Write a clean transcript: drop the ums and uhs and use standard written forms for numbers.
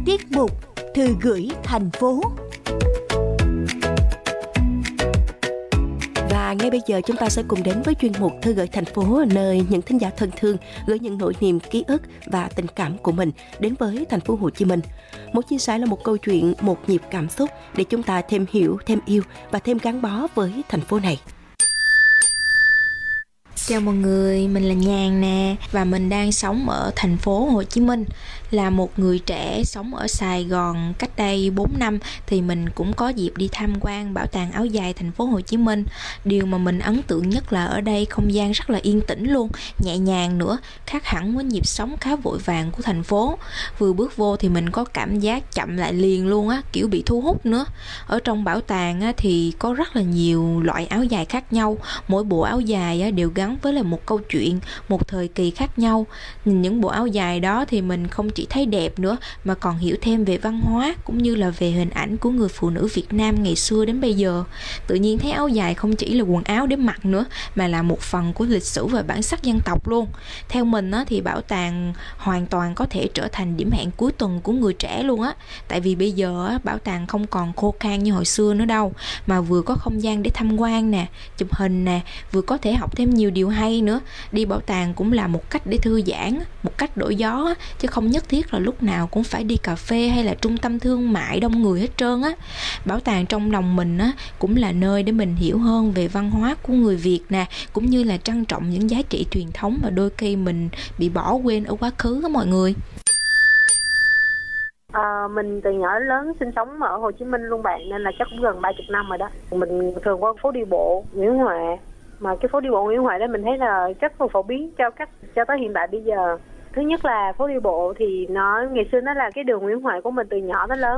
Tiết mục Thư gửi thành phố. Và ngay bây giờ chúng ta sẽ cùng đến với chuyên mục Thư gửi thành phố, nơi những thính giả thân thương gửi những nỗi niềm, ký ức và tình cảm của mình đến với thành phố Hồ Chí Minh. Mỗi chia sẻ là một câu chuyện, một nhịp cảm xúc để chúng ta thêm hiểu, thêm yêu và thêm gắn bó với thành phố này. Chào mọi người, mình là Nhàn nè và mình đang sống ở thành phố Hồ Chí Minh. Là một người trẻ sống ở Sài Gòn cách đây 4 năm thì mình cũng có dịp đi tham quan bảo tàng áo dài thành phố Hồ Chí Minh. Điều mà mình ấn tượng nhất là ở đây không gian rất là yên tĩnh luôn, nhẹ nhàng nữa, khác hẳn với nhịp sống khá vội vàng của thành phố. Vừa bước vô thì mình có cảm giác chậm lại liền luôn á, kiểu bị thu hút nữa. Ở trong bảo tàng á, thì có rất là nhiều loại áo dài khác nhau, mỗi bộ áo dài á, đều gắn với là một câu chuyện, một thời kỳ khác nhau. Nhìn những bộ áo dài đó thì mình không chỉ thấy đẹp nữa mà còn hiểu thêm về văn hóa cũng như là về hình ảnh của người phụ nữ Việt Nam ngày xưa đến bây giờ. Tự nhiên thấy áo dài không chỉ là quần áo để mặc nữa mà là một phần của lịch sử và bản sắc dân tộc luôn. Theo mình á, thì bảo tàng hoàn toàn có thể trở thành điểm hẹn cuối tuần của người trẻ luôn á. Tại vì bây giờ á, bảo tàng không còn khô khan như hồi xưa nữa đâu, mà vừa có không gian để tham quan nè, chụp hình nè, vừa có thể học thêm nhiều điều hay nữa. Đi bảo tàng cũng là một cách để thư giãn, một cách đổi gió, chứ không nhất thiết là lúc nào cũng phải đi cà phê hay là trung tâm thương mại đông người hết trơn á. Bảo tàng trong lòng mình á cũng là nơi để mình hiểu hơn về văn hóa của người Việt nè, cũng như là trân trọng những giá trị truyền thống mà đôi khi mình bị bỏ quên ở quá khứ á mọi người. Mình từ nhỏ đến lớn sinh sống ở Hồ Chí Minh luôn bạn, nên là chắc cũng gần 30 năm rồi đó. Mình thường qua phố đi bộ Nguyễn Huệ, mà cái phố đi bộ Nguyễn Huệ đó mình thấy là rất là phổ biến cho tới hiện tại bây giờ. Thứ nhất là phố đi bộ thì nó ngày xưa nó là cái đường Nguyễn Huệ của mình từ nhỏ tới lớn.